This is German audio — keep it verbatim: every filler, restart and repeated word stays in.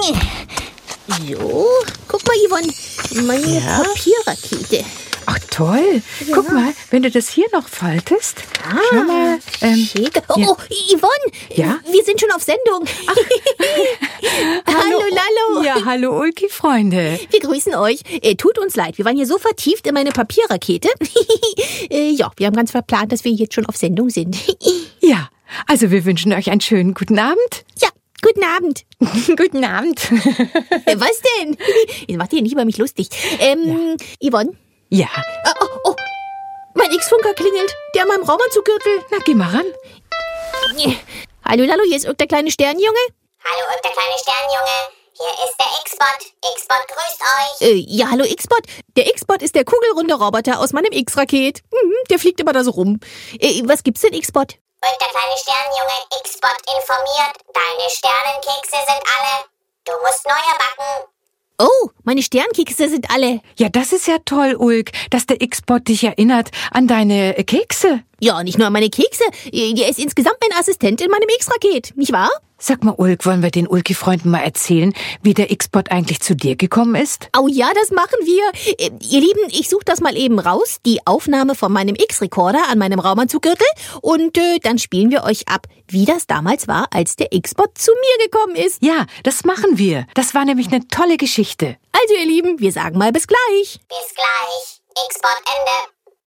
So, guck mal, Yvonne, meine Ja? Papierrakete. Ach toll. Ja. Guck mal, wenn du das hier noch faltest. Ah, Schau mal. Ähm, schick. Oh, ja. oh, Yvonne, Ja? wir sind schon auf Sendung. Hallo, Lallo. Ja, hallo Ulki-Freunde. Wir grüßen euch. Äh, tut uns leid, wir waren hier so vertieft in meine Papierrakete. äh, ja, wir haben ganz verplant, dass wir jetzt schon auf Sendung sind. Ja, also wir wünschen euch einen schönen guten Abend. Ja, guten Abend. Guten Abend. Äh, was denn? Jetzt macht ihr nicht über mich lustig. Ähm, Yvonne? Ja, Oh, oh, oh. Mein X-Funker klingelt. Der an meinem Raumanzuggürtel. na geh mal ran. Hallo, Lallo, hier ist irgendein kleine Sternjunge. Hallo, und der kleine Sternjunge. Hier ist der X-Bot. X-Bot grüßt euch. Äh, ja, hallo X-Bot. Der X-Bot ist der kugelrunde Roboter aus meinem X-Raket. Mhm, der fliegt immer da so rum. Äh, was gibt's denn, X-Bot? Und der kleine Sternjunge X-Bot informiert, deine Sternenkekse sind alle. Du musst neue backen. Oh, meine Sternkekse sind alle. Ja, das ist ja toll, Ulk, dass der X-Bot dich erinnert an deine äh, Kekse. Ja, nicht nur an meine Kekse. Äh, Der ist insgesamt mein Assistent in meinem X-Raket, nicht wahr? Sag mal, Ulk, wollen wir den Ulki-Freunden mal erzählen, wie der X-Bot eigentlich zu dir gekommen ist? Oh ja, das machen wir. Äh, ihr Lieben, ich suche das mal eben raus, die Aufnahme von meinem X-Recorder an meinem Raumanzuggürtel. Und äh, dann spielen wir euch ab, wie das damals war, als der X-Bot zu mir gekommen ist. Ja, das machen wir. Das war nämlich eine tolle Geschichte. Also ihr Lieben, wir sagen mal bis gleich. Bis gleich. X-Bot Ende.